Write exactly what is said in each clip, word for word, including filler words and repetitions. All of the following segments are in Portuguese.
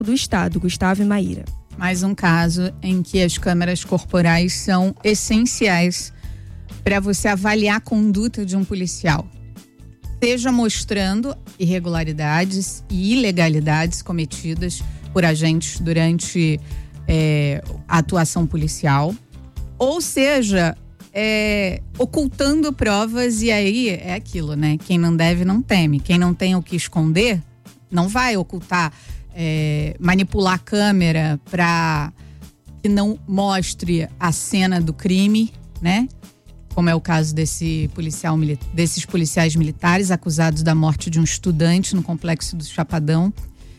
do Estado, Gustavo e Maíra. Mais um caso em que as câmeras corporais são essenciais para você avaliar a conduta de um policial. Seja mostrando irregularidades e ilegalidades cometidas por agentes durante é, a atuação policial, ou seja, é, ocultando provas, e aí é aquilo, né? Quem não deve não teme. Quem não tem o que esconder não vai ocultar, é, manipular a câmera para que não mostre a cena do crime, né? Como é o caso desse policial, desses policiais militares acusados da morte de um estudante no complexo do Chapadão.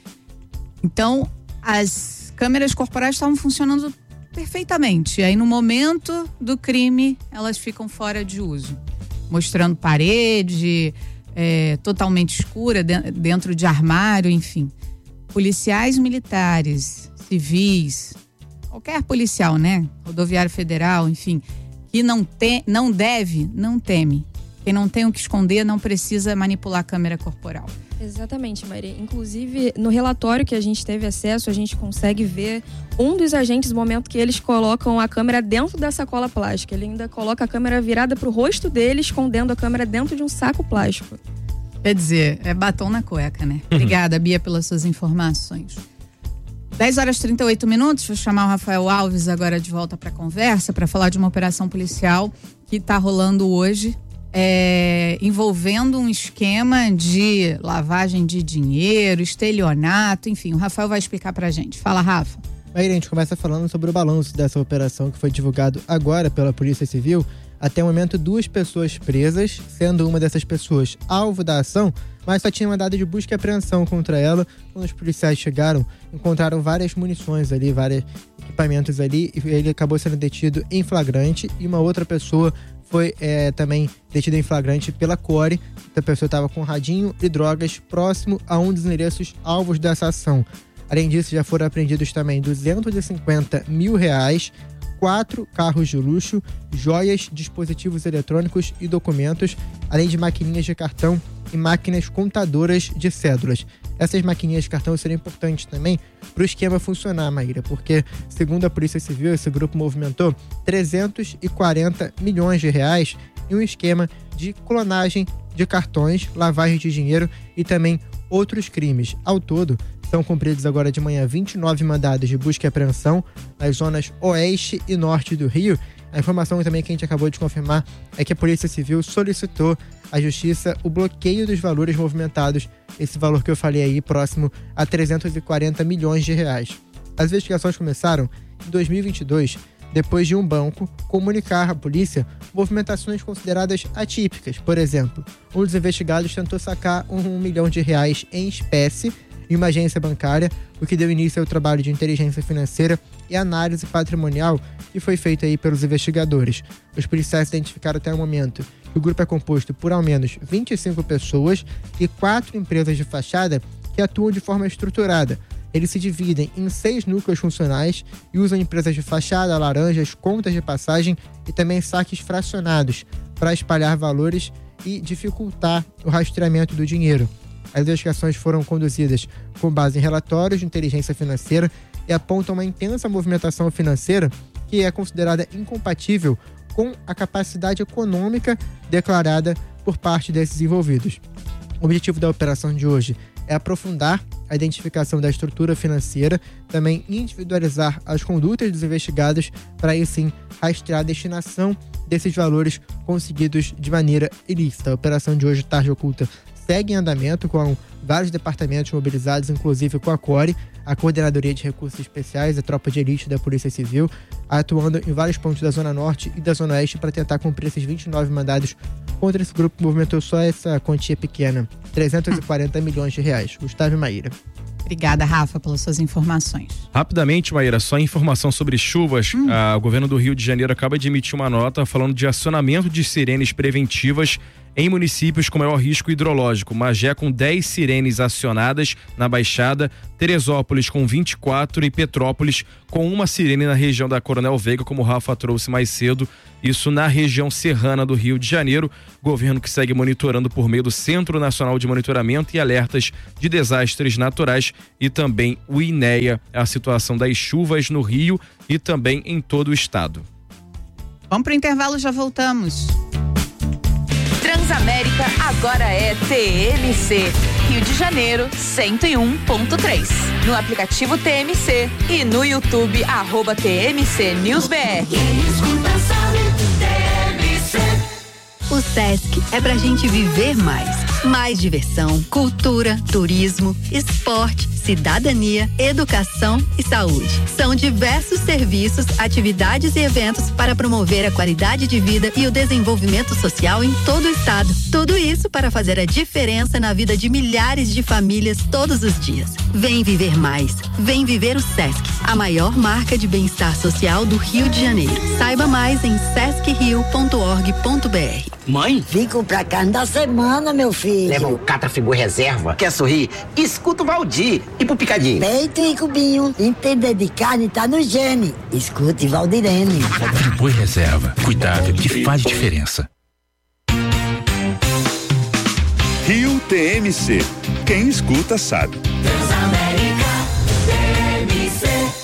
Então, as câmeras corporais estavam funcionando perfeitamente. Aí, no momento do crime, elas ficam fora de uso, mostrando parede é, totalmente escura, dentro de armário, enfim. Policiais militares, civis, qualquer policial, né? Rodoviário Federal, enfim, que não, tem, não deve, não teme. Quem não tem o que esconder não precisa manipular a câmera corporal. Exatamente, Maria. Inclusive, no relatório que a gente teve acesso, a gente consegue ver um dos agentes no momento que eles colocam a câmera dentro da sacola plástica. Ele ainda coloca a câmera virada para o rosto dele, escondendo a câmera dentro de um saco plástico. Quer dizer, é batom na cueca, né? Obrigada, Bia, pelas suas informações. dez horas e trinta e oito minutos, vou chamar o Rafael Alves agora de volta para a conversa para falar de uma operação policial que está rolando hoje, é, envolvendo um esquema de lavagem de dinheiro, estelionato, enfim, o Rafael vai explicar para a gente. Fala, Rafa. Aí a gente começa falando sobre o balanço dessa operação que foi divulgado agora pela Polícia Civil. Até o momento, duas pessoas presas, sendo uma dessas pessoas alvo da ação, mas só tinha mandado de busca e apreensão contra ela. Quando os policiais chegaram, encontraram várias munições ali, vários equipamentos ali, e ele acabou sendo detido em flagrante, e uma outra pessoa foi é, também detida em flagrante pela Core. A pessoa estava com radinho e drogas próximo a um dos endereços alvos dessa ação. Além disso, já foram apreendidos também duzentos e cinquenta mil reais, quatro carros de luxo, joias, dispositivos eletrônicos e documentos, além de maquininhas de cartão e máquinas contadoras de cédulas. Essas maquininhas de cartão seriam importantes também para o esquema funcionar, Maíra, porque, segundo a Polícia Civil, esse grupo movimentou trezentos e quarenta milhões de reais em um esquema de clonagem de cartões, lavagem de dinheiro e também outros crimes. Ao todo, são cumpridos agora de manhã vinte e nove mandados de busca e apreensão nas zonas oeste e norte do Rio. A informação também que a gente acabou de confirmar é que a Polícia Civil solicitou à Justiça o bloqueio dos valores movimentados, esse valor que eu falei aí, próximo a trezentos e quarenta milhões de reais. As investigações começaram em dois mil e vinte e dois, depois de um banco comunicar à polícia movimentações consideradas atípicas. Por exemplo, um dos investigados tentou sacar um milhão de reais em espécie em uma agência bancária, o que deu início ao trabalho de inteligência financeira e análise patrimonial que foi feito aí pelos investigadores. Os policiais identificaram até o momento que o grupo é composto por ao menos vinte e cinco pessoas e quatro empresas de fachada que atuam de forma estruturada. Eles se dividem em seis núcleos funcionais e usam empresas de fachada, laranjas, contas de passagem e também saques fracionados para espalhar valores e dificultar o rastreamento do dinheiro. As investigações foram conduzidas com base em relatórios de inteligência financeira e apontam uma intensa movimentação financeira que é considerada incompatível com a capacidade econômica declarada por parte desses envolvidos. O objetivo da operação de hoje é aprofundar a identificação da estrutura financeira, também individualizar as condutas dos investigados para aí sim rastrear a destinação desses valores conseguidos de maneira ilícita. A operação de hoje, Tarde Oculta, segue em andamento com vários departamentos mobilizados, inclusive com a Core, a Coordenadoria de Recursos Especiais, a Tropa de Elite da Polícia Civil, atuando em vários pontos da Zona Norte e da Zona Oeste para tentar cumprir esses vinte e nove mandados contra esse grupo que movimentou só essa quantia pequena, trezentos e quarenta milhões de reais. Gustavo e Maíra. Obrigada, Rafa, pelas suas informações. Rapidamente, Maíra, só informação sobre chuvas. Hum. Ah, o governo do Rio de Janeiro acaba de emitir uma nota falando de acionamento de sirenes preventivas em municípios com maior risco hidrológico. Magé com dez sirenes acionadas na Baixada, Teresópolis com vinte e quatro e Petrópolis com uma sirene na região da Coronel Veiga, como o Rafa trouxe mais cedo, isso na região serrana do Rio de Janeiro. Governo que segue monitorando por meio do Centro Nacional de Monitoramento e Alertas de Desastres Naturais e também o INEA, a situação das chuvas no Rio e também em todo o estado. Vamos para o intervalo, já voltamos. Transamérica agora é T M C, Rio de Janeiro cento e um ponto três. No aplicativo T M C e no YouTube, arroba T M C News B R. O Sesc é pra gente viver mais. Mais diversão, cultura, turismo, esporte, cidadania, educação e saúde. São diversos serviços, atividades e eventos para promover a qualidade de vida e o desenvolvimento social em todo o estado. Tudo isso para fazer a diferença na vida de milhares de famílias todos os dias. Vem viver mais. Vem viver o Sesc, a maior marca de bem-estar social do Rio de Janeiro. Saiba mais em sesc rio ponto org ponto b r. Mãe? Vim comprar carne da semana, meu filho. Leva um Catrafigor Reserva. Quer sorrir? Escuta o Valdir. E pro picadinho? Peito e cubinho. Entender de carne tá no gene. Escute Valdirene. Friboi Reserva. Cuidado que faz diferença. Rio T M C. Quem escuta sabe. Transamérica T M C.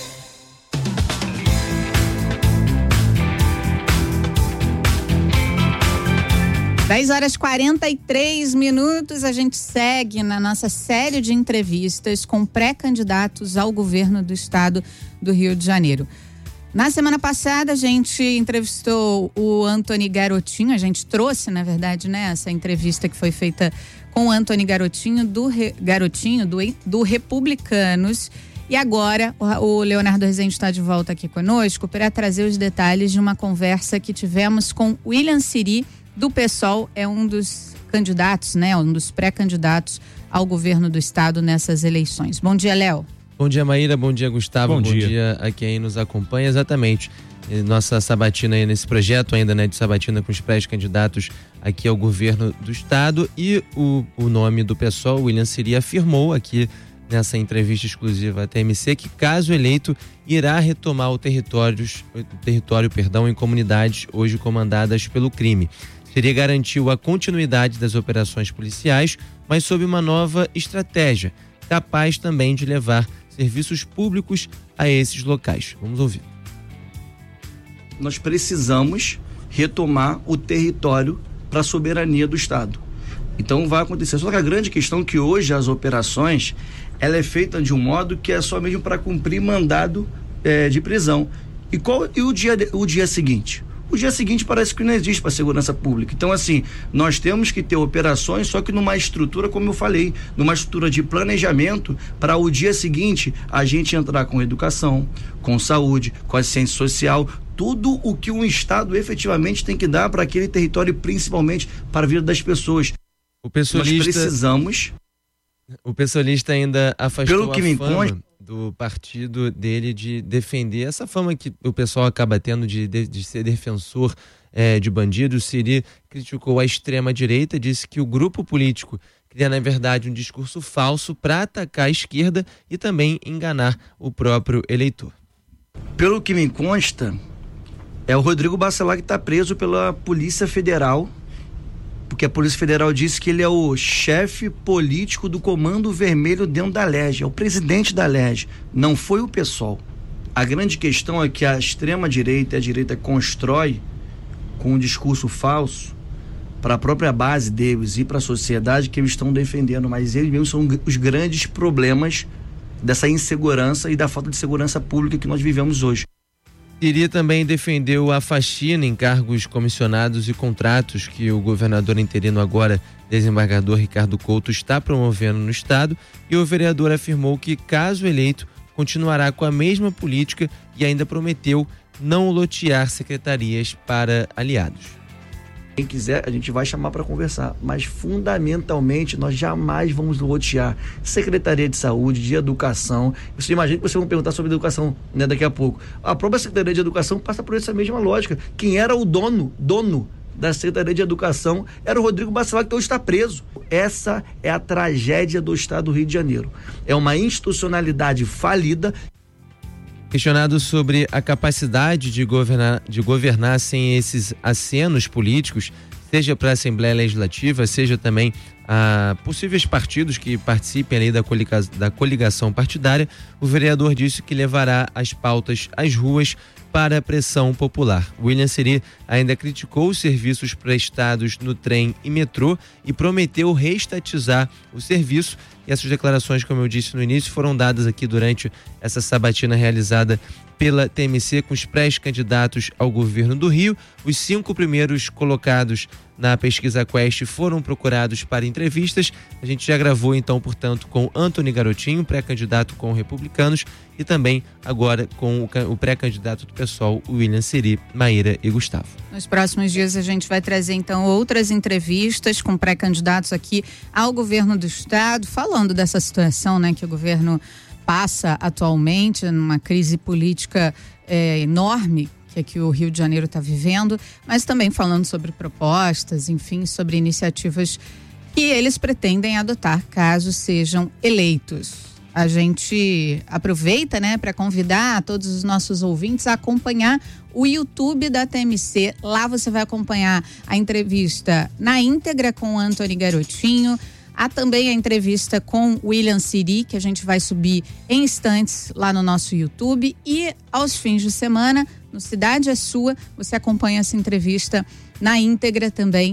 dez horas e quarenta e três minutos, a gente segue na nossa série de entrevistas com pré-candidatos ao governo do estado do Rio de Janeiro. Na semana passada a gente entrevistou o Antony Garotinho, a gente trouxe, na verdade, né, essa entrevista que foi feita com o Antony Garotinho do, Re, Garotinho, do, do Republicanos. E agora o Leonardo Rezende está de volta aqui conosco para trazer os detalhes de uma conversa que tivemos com William Siri, do PSOL, é um dos candidatos, né, um dos pré-candidatos ao governo do estado nessas eleições. Bom dia, Léo. Bom dia, Maíra, bom dia, Gustavo, bom, bom dia. dia a quem nos acompanha, exatamente. Nossa sabatina aí nesse projeto ainda, né, de sabatina com os pré-candidatos aqui ao governo do estado, e o, o nome do PSOL, William Siri, afirmou aqui nessa entrevista exclusiva à T M C que, caso eleito, irá retomar o, territórios, o território perdão, em comunidades hoje comandadas pelo crime. Siri garantiu a continuidade das operações policiais, mas sob uma nova estratégia, capaz também de levar serviços públicos a esses locais. Vamos ouvir. Nós precisamos retomar o território para a soberania do Estado. Então vai acontecer. Só que a grande questão é que hoje as operações, ela é feita de um modo que é só mesmo para cumprir mandado é, de prisão. E, qual, e o, dia, o dia seguinte? O dia seguinte parece que não existe para a segurança pública. Então, assim, nós temos que ter operações, só que numa estrutura, como eu falei, numa estrutura de planejamento, para o dia seguinte a gente entrar com educação, com saúde, com assistência social, tudo o que um Estado efetivamente tem que dar para aquele território, principalmente para a vida das pessoas. O pessoalista, nós precisamos... O pessoalista ainda afastou pelo que a me fama consta, do partido dele de defender essa fama que o pessoal acaba tendo de, de, de ser defensor é, de bandidos. Siri criticou a extrema-direita, disse que o grupo político cria, na verdade, um discurso falso para atacar a esquerda e também enganar o próprio eleitor. Pelo que me consta, é o Rodrigo Bacelar que está preso pela Polícia Federal, porque a Polícia Federal disse que ele é o chefe político do Comando Vermelho dentro da L E G, é o presidente da L E G, não foi o PSOL. A grande questão é que a extrema-direita e a direita constrói com um discurso falso para a própria base deles e para a sociedade que eles estão defendendo, mas eles mesmos são os grandes problemas dessa insegurança e da falta de segurança pública que nós vivemos hoje. Siri também defendeu a faxina em cargos comissionados e contratos que o governador interino, agora desembargador Ricardo Couto, está promovendo no estado, e o vereador afirmou que, caso eleito, continuará com a mesma política e ainda prometeu não lotear secretarias para aliados. Quem quiser, a gente vai chamar para conversar, mas fundamentalmente nós jamais vamos lotear Secretaria de Saúde, de Educação. Você imagina que vocês vão perguntar sobre educação, né, daqui a pouco. A própria Secretaria de Educação passa por essa mesma lógica. Quem era o dono, dono da Secretaria de Educação era o Rodrigo Bacelar, que hoje está preso. Essa é a tragédia do estado do Rio de Janeiro. É uma institucionalidade falida. Questionado sobre a capacidade de governar, de governar sem esses acenos políticos, seja para a Assembleia Legislativa, seja também a possíveis partidos que participem ali da, coliga, da coligação partidária, o vereador disse que levará as pautas às ruas para a pressão popular. William Siri ainda criticou os serviços prestados no trem e metrô e prometeu reestatizar o serviço. E essas declarações, como eu disse no início, foram dadas aqui durante essa sabatina realizada pela T M C com os pré-candidatos ao governo do Rio. Os cinco primeiros colocados na pesquisa Quest foram procurados para entrevistas. A gente já gravou então, portanto, com Antony Garotinho, pré-candidato com Republicanos, e também agora com o pré-candidato do PSOL, William Siri, Maíra e Gustavo. Nos próximos dias a gente vai trazer então outras entrevistas com pré-candidatos aqui ao governo do estado, falando dessa situação, né, que o governo passa atualmente, numa crise política é, enorme que aqui o Rio de Janeiro está vivendo, mas também falando sobre propostas, enfim, sobre iniciativas que eles pretendem adotar caso sejam eleitos. A gente aproveita, né, para convidar todos os nossos ouvintes a acompanhar o YouTube da T M C. Lá você vai acompanhar a entrevista na íntegra com o Antony Garotinho. Há também a entrevista com William Siri, que a gente vai subir em instantes lá no nosso YouTube. E aos fins de semana, no Cidade é Sua, você acompanha essa entrevista na íntegra também,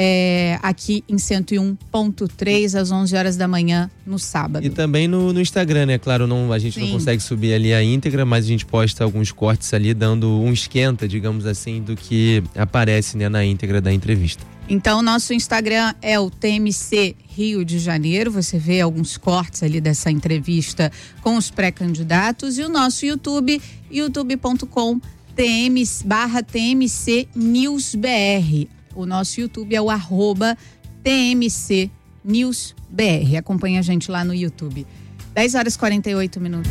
é, aqui em cento e um ponto três, às onze horas da manhã, no sábado. E também no, no Instagram, né? Claro, não, a gente Sim. não consegue subir ali a íntegra, mas a gente posta alguns cortes ali, dando um esquenta, digamos assim, do que aparece, né, na íntegra da entrevista. Então, nosso Instagram é o T M C Rio de Janeiro. Você vê alguns cortes ali dessa entrevista com os pré-candidatos. E o nosso YouTube, youtube ponto com barra T M C News B R. O nosso YouTube é o arroba T M C News B R. Acompanha a gente lá no YouTube. dez horas e quarenta e oito minutos.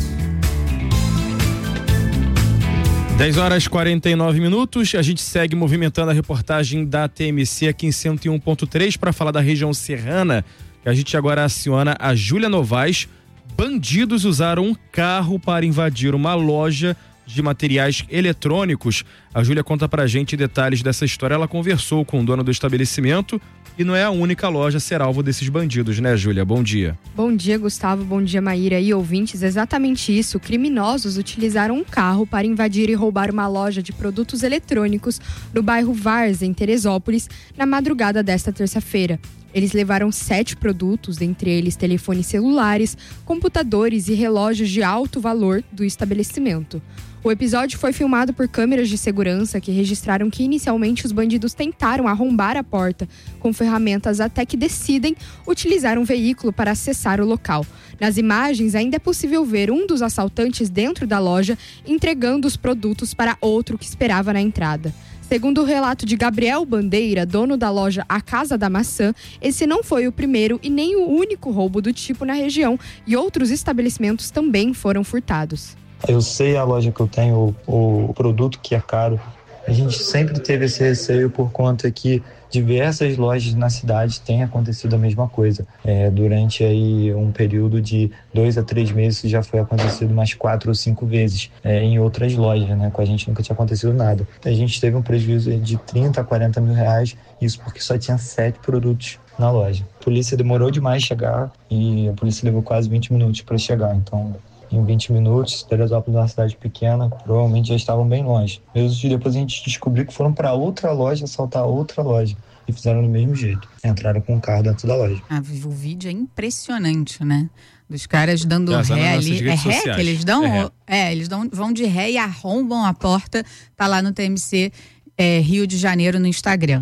dez horas e quarenta e nove minutos, a gente segue movimentando a reportagem da T M C aqui em cento e um ponto três para falar da região serrana, que a gente agora aciona a Júlia Novaes. Bandidos usaram um carro para invadir uma loja de materiais eletrônicos. A Júlia conta pra gente detalhes dessa história. Ela conversou com o dono do estabelecimento e não é a única loja a ser alvo desses bandidos, né, Júlia? Bom dia. Bom dia, Gustavo. Bom dia, Maíra e ouvintes. Exatamente isso. Criminosos utilizaram um carro para invadir e roubar uma loja de produtos eletrônicos no bairro Várzea, em Teresópolis, na madrugada desta terça-feira. Eles levaram sete produtos, dentre eles telefones celulares, computadores e relógios de alto valor do estabelecimento. O episódio foi filmado por câmeras de segurança que registraram que inicialmente os bandidos tentaram arrombar a porta com ferramentas até que decidem utilizar um veículo para acessar o local. Nas imagens ainda é possível ver um dos assaltantes dentro da loja entregando os produtos para outro que esperava na entrada. Segundo o relato de Gabriel Bandeira, dono da loja A Casa da Maçã, esse não foi o primeiro e nem o único roubo do tipo na região e outros estabelecimentos também foram furtados. Eu sei a loja que eu tenho, o, o produto que é caro. A gente sempre teve esse receio por conta que diversas lojas na cidade têm acontecido a mesma coisa. É, durante aí um período de dois a três meses já foi acontecido umas quatro ou cinco vezes é, em outras lojas, né? Com a gente nunca tinha acontecido nada. A gente teve um prejuízo de trinta a quarenta mil reais, isso porque só tinha sete produtos na loja. A polícia demorou demais a chegar e a polícia levou quase vinte minutos para chegar, então... Em vinte minutos, Teresópolis é uma cidade pequena, provavelmente já estavam bem longe. Meses depois a gente descobriu que foram para outra loja assaltar outra loja e fizeram do mesmo jeito. Entraram com o carro dentro da loja. Ah, o vídeo é impressionante, né? Dos caras dando Já, ré ali. É ré que eles dão? É, é eles dão, vão de ré e arrombam a porta. Tá lá no T M C é, Rio de Janeiro no Instagram.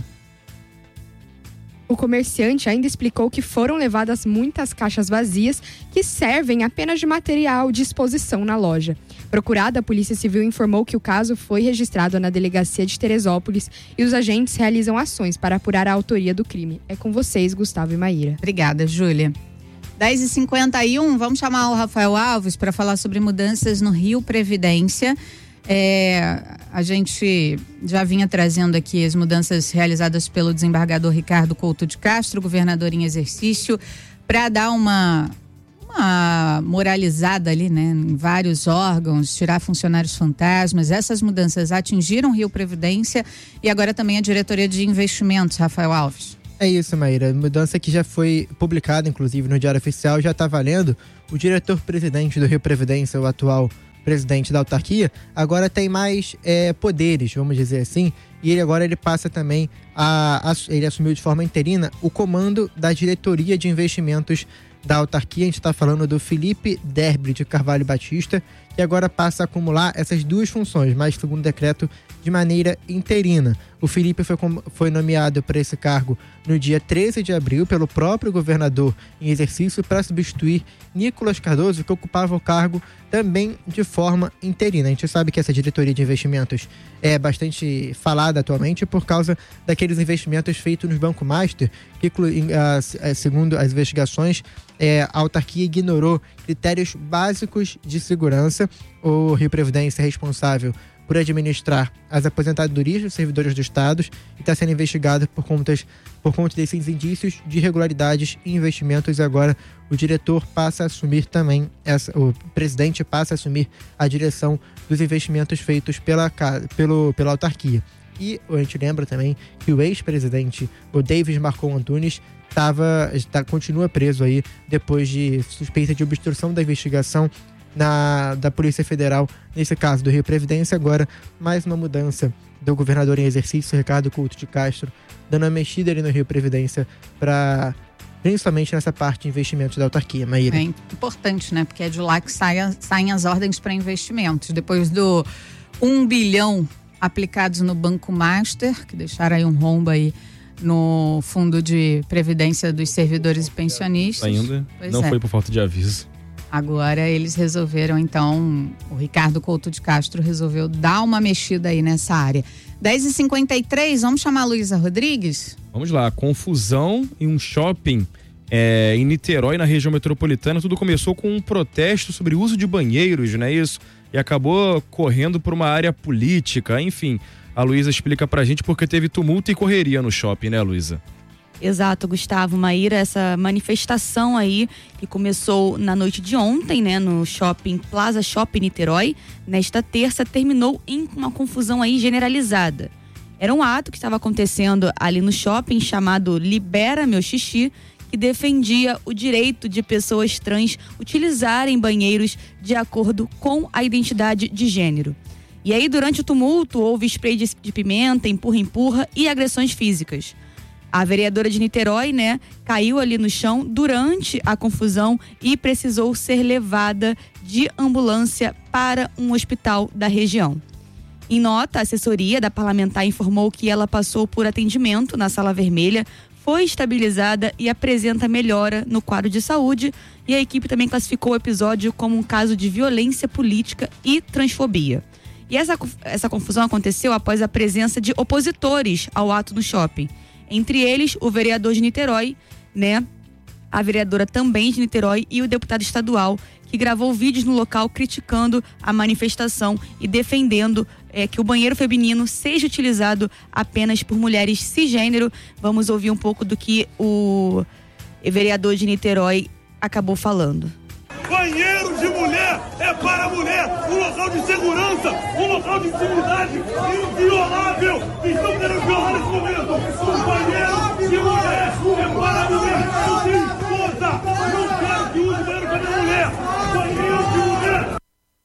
O comerciante ainda explicou que foram levadas muitas caixas vazias que servem apenas de material de exposição na loja. Procurada, a Polícia Civil informou que o caso foi registrado na delegacia de Teresópolis e os agentes realizam ações para apurar a autoria do crime. É com vocês, Gustavo e Maíra. Obrigada, Júlia. dez e cinquenta e um, vamos chamar o Rafael Alves para falar sobre mudanças no Rio Previdência. É, a gente já vinha trazendo aqui as mudanças realizadas pelo desembargador Ricardo Couto de Castro, governador em exercício, para dar uma, uma moralizada ali, né, em vários órgãos, tirar funcionários fantasmas. Essas mudanças atingiram Rio Previdência e agora também a diretoria de investimentos, Rafael Alves. É isso, Maíra. Mudança que já foi publicada, inclusive, no Diário Oficial, já está valendo. O diretor-presidente do Rio Previdência, o atual presidente da autarquia, agora tem mais é, poderes, vamos dizer assim, e ele agora ele passa também a, a ele assumiu de forma interina o comando da diretoria de investimentos da autarquia. A gente está falando do Felipe Derby de Carvalho Batista, que agora passa a acumular essas duas funções, mas segundo o decreto, de maneira interina. O Felipe foi, foi nomeado para esse cargo no dia treze de abril pelo próprio governador em exercício para substituir Nicolas Cardoso, que ocupava o cargo também de forma interina. A gente sabe que essa diretoria de investimentos é bastante falada atualmente por causa daqueles investimentos feitos no Banco Master, que, segundo as investigações, é, a autarquia ignorou critérios básicos de segurança. O Rio Previdência é responsável por administrar as aposentadorias dos servidores do Estado e está sendo investigado por, contas, por conta desses indícios de irregularidades em investimentos. E agora o diretor passa a assumir também, essa, o presidente passa a assumir a direção dos investimentos feitos pela, pelo, pela autarquia. E a gente lembra também que o ex-presidente, o Davis Marcon Antunes, tava, tá, continua preso aí depois de suspeita de obstrução da investigação Na, da Polícia Federal, nesse caso do Rio Previdência. Agora mais uma mudança do governador em exercício, Ricardo Couto de Castro, dando uma mexida ali no Rio Previdência, para principalmente nessa parte de investimentos da autarquia. Maíra. É importante, né? Porque é de lá que saia, saem as ordens para investimentos. Depois do um bilhão aplicados no Banco Master, que deixaram aí um rombo aí no Fundo de Previdência dos Servidores e Pensionistas. Ainda pois não é. Foi por falta de aviso. Agora eles resolveram, então, o Ricardo Couto de Castro resolveu dar uma mexida aí nessa área. dez e cinquenta e três, vamos chamar a Luísa Rodrigues? Vamos lá, confusão em um shopping é, em Niterói, na região metropolitana. Tudo começou com um protesto sobre o uso de banheiros, não é isso? E acabou correndo por uma área política, enfim. A Luísa explica pra gente porque teve tumulto e correria no shopping, né, Luísa? Exato, Gustavo, Maíra, essa manifestação aí que começou na noite de ontem, né, no shopping Plaza Shopping Niterói, nesta terça terminou em uma confusão aí generalizada. Era um ato que estava acontecendo ali no shopping chamado Libera Meu Xixi, que defendia o direito de pessoas trans utilizarem banheiros de acordo com a identidade de gênero. E aí, durante o tumulto, houve spray de, de pimenta, empurra-empurra e agressões físicas. A vereadora de Niterói, né, caiu ali no chão durante a confusão e precisou ser levada de ambulância para um hospital da região. Em nota, a assessoria da parlamentar informou que ela passou por atendimento na Sala Vermelha, foi estabilizada e apresenta melhora no quadro de saúde, e a equipe também classificou o episódio como um caso de violência política e transfobia. E essa, essa confusão aconteceu após a presença de opositores ao ato no shopping. Entre eles, o vereador de Niterói, né? A vereadora também de Niterói e o deputado estadual, que gravou vídeos no local criticando a manifestação e defendendo é, que o banheiro feminino seja utilizado apenas por mulheres cisgênero. Vamos ouvir um pouco do que o vereador de Niterói acabou falando. Banheiro de mulher é para a mulher, um local de segurança, um local de intimidade inviolável. Estão querendo violar esse momento. Um banheiro de mulher é para a mulher. Eu tenho esposa, não quero que use banheiro para a mulher. Banheiro de mulher.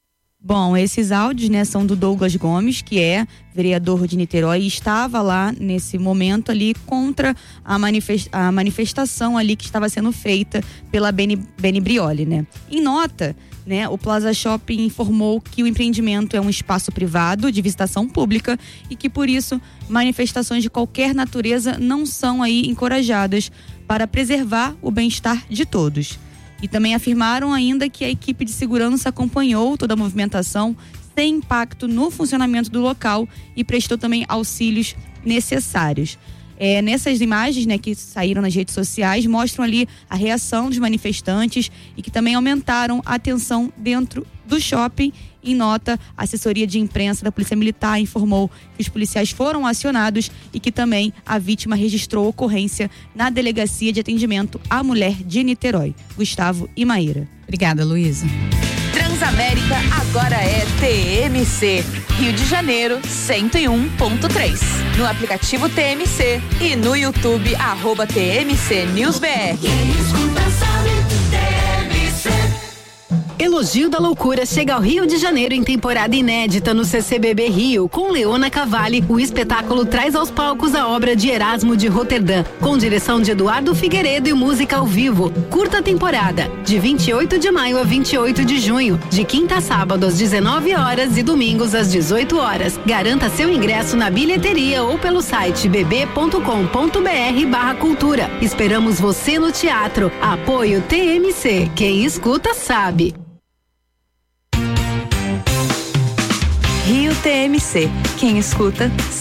Bom, esses áudios, né, são do Douglas Gomes, que é vereador de Niterói e estava lá nesse momento ali contra a, manifest, a manifestação ali que estava sendo feita pela Beni, Beni Brioli, né? Em nota, né, o Plaza Shopping informou que o empreendimento é um espaço privado de visitação pública e que, por isso, manifestações de qualquer natureza não são aí encorajadas para preservar o bem-estar de todos. E também afirmaram ainda que a equipe de segurança acompanhou toda a movimentação sem impacto no funcionamento do local e prestou também auxílios necessários. É, nessas imagens, né, que saíram nas redes sociais, mostram ali a reação dos manifestantes e que também aumentaram a tensão dentro do shopping. Em nota, a assessoria de imprensa da Polícia Militar informou que os policiais foram acionados e que também a vítima registrou ocorrência na Delegacia de Atendimento à Mulher de Niterói. Gustavo e Maíra. Obrigada, Luísa. Transamérica agora é T M C, Rio de Janeiro cento e um ponto três. No aplicativo T M C e no YouTube, arroba T M C News B R. Elogio da Loucura chega ao Rio de Janeiro em temporada inédita no C C B B Rio. Com Leona Cavalli, o espetáculo traz aos palcos a obra de Erasmo de Roterdã, com direção de Eduardo Figueiredo e música ao vivo. Curta temporada, de vinte e oito de maio a vinte e oito de junho, de quinta a sábado às dezenove horas e domingos às dezoito horas. Garanta seu ingresso na bilheteria ou pelo site bb ponto com ponto br barra cultura. Esperamos você no teatro. Apoio T M C. Quem escuta sabe. Rio T M C. Quem escuta